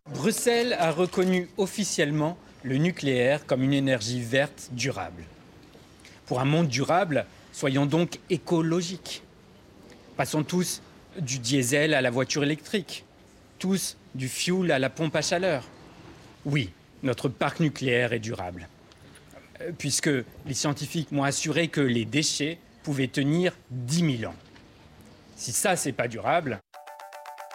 Bruxelles a reconnu officiellement le nucléaire comme une énergie verte durable. Pour un monde durable, soyons donc écologiques. Passons tous du diesel à la voiture électrique, tous du fioul à la pompe à chaleur. Oui, notre parc nucléaire est durable, puisque les scientifiques m'ont assuré que les déchets pouvaient tenir 10 000 ans. Si ça, c'est pas durable,